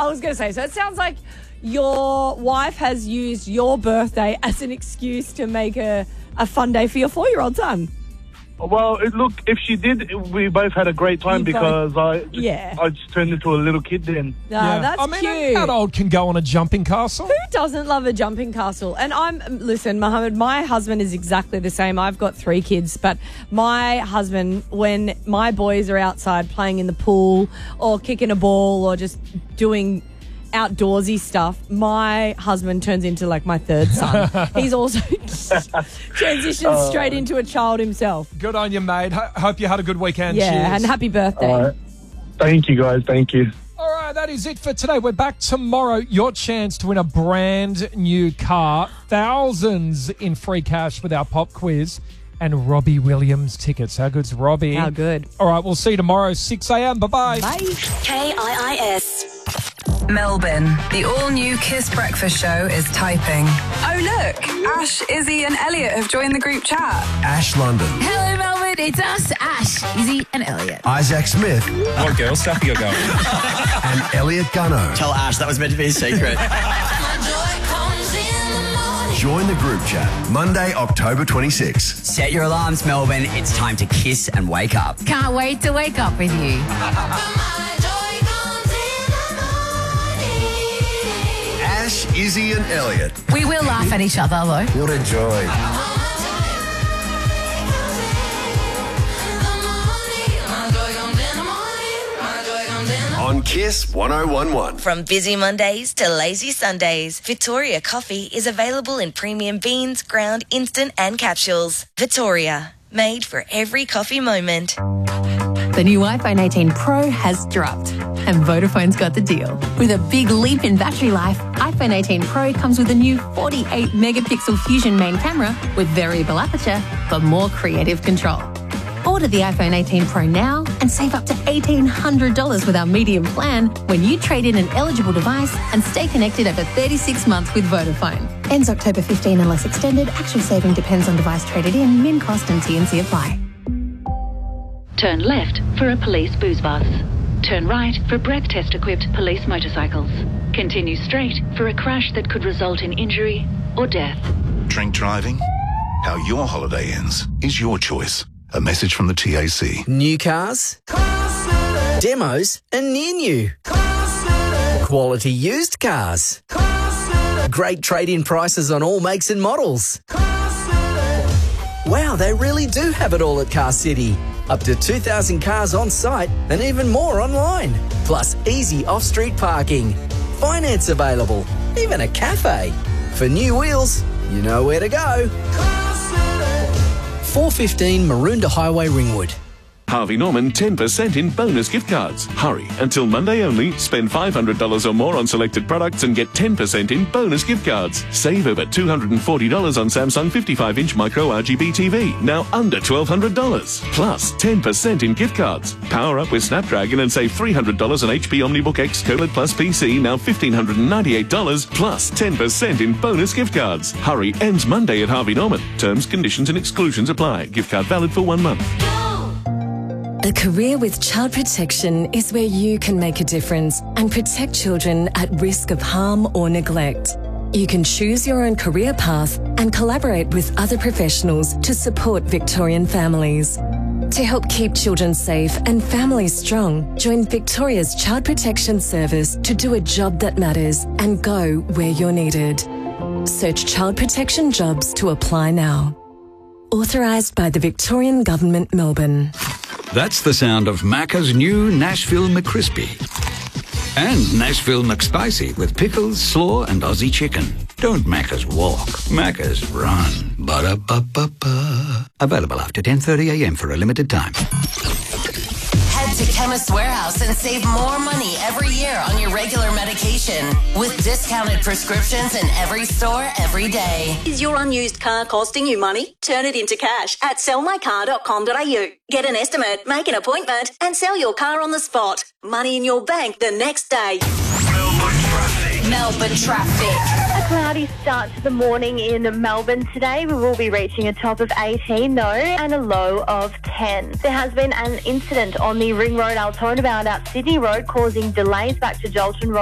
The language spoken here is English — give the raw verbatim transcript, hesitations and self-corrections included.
I was going to say, so it sounds like your wife has used your birthday as an excuse to make a, a fun day for your four-year-old son. Well, it, look, if she did, we both had a great time You because both- I just, Yeah. I just turned into a little kid then. Ah, that's I mean, cute. an adult can go on a jumping castle. Who doesn't love a jumping castle? And I'm, listen, Mohammed, my husband is exactly the same. I've got three kids, but my husband, when my boys are outside playing in the pool or kicking a ball or just doing outdoorsy stuff, my husband turns into like my third son. He's also transitioned straight into a child himself. Good on you, mate. Ho- hope you had a good weekend. Yeah, Cheers. and happy birthday. All right. Thank you, guys. Thank you. All right, that is it for today. We're back tomorrow. Your chance to win a brand new car, thousands in free cash with our pop quiz, and Robbie Williams tickets. How good's Robbie? How good. All right, we'll see you tomorrow, six a.m. Bye-bye. Bye. K I I S. Melbourne, the all-new Kiss Breakfast Show is typing. Oh, look, Ash, Izzy and Elliot have joined the group chat. Ash London. Hello, Melbourne. It's us, Ash, Izzy, and Elliot. Isaac Smith. What girl stuff you got going? And Elliot Gunno. Tell Ash that was meant to be a secret. Join the group chat Monday, October twenty-sixth. Set your alarms, Melbourne. It's time to kiss and wake up. Can't wait to wake up with you. Ash, Izzy and Elliot. We will laugh at each other, though. What a joy. On Kiss one oh one one. From busy Mondays to lazy Sundays, Victoria Coffee is available in premium beans, ground, instant and capsules. Victoria, made for every coffee moment. The new iPhone eighteen Pro has dropped, and Vodafone's got the deal. With a big leap in battery life, iPhone eighteen Pro comes with a new forty-eight megapixel Fusion main camera with variable aperture for more creative control. Order the iPhone eighteen Pro now and save up to eighteen hundred dollars with our medium plan when you trade in an eligible device and stay connected over thirty-six months with Vodafone. Ends October fifteenth unless extended. Actual saving depends on device traded in. Min cost and T and C apply. Turn left for a police booze bus. Turn right for breath test equipped police motorcycles. Continue straight for a crash that could result in injury or death. Drink driving? How your holiday ends is your choice. A message from the T A C. New cars, demos and near new. Quality used cars. Great trade-in prices on all makes and models. Wow, they really do have it all at Car City. Up to two thousand cars on site and even more online. Plus easy off-street parking. Finance available. Even a cafe. For new wheels, you know where to go. four fifteen Maroondah Highway, Ringwood. Harvey Norman ten percent in bonus gift cards. Hurry, until Monday only. Spend five hundred dollars or more on selected products and get ten percent in bonus gift cards. Save over two hundred forty dollars on Samsung fifty-five inch micro R G B T V, now under twelve hundred dollars. Plus ten percent in gift cards. Power up with Snapdragon and save three hundred dollars on H P OmniBook X QLED Plus P C, now one thousand five hundred ninety-eight dollars, plus ten percent in bonus gift cards. Hurry, ends Monday at Harvey Norman. Terms, conditions and exclusions apply. Gift card valid for one month. A career with child protection is where you can make a difference and protect children at risk of harm or neglect. You can choose your own career path and collaborate with other professionals to support Victorian families. To help keep children safe and families strong, join Victoria's Child Protection Service to do a job that matters and go where you're needed. Search Child Protection Jobs to apply now. Authorised by the Victorian Government, Melbourne. That's the sound of Macca's new Nashville McCrispy. And Nashville McSpicy with pickles, slaw and Aussie chicken. Don't Macca's walk, Macca's run. Ba-da-ba-ba-ba. Available after ten thirty a m for a limited time. Head to Chemist Warehouse and save more money every year on your regular medication with discounted prescriptions in every store every day. Is your unused car costing you money? Turn it into cash at sell my car dot com dot a u. Get an estimate, make an appointment and sell your car on the spot. Money in your bank the next day. Melbourne traffic. Melbourne traffic. A cloudy start to the morning in Melbourne today. We will be reaching a top of eighteen though and a low of ten. There has been an incident on the Ring Road Altona bound out Sydney Road causing delays back to Jolton Road.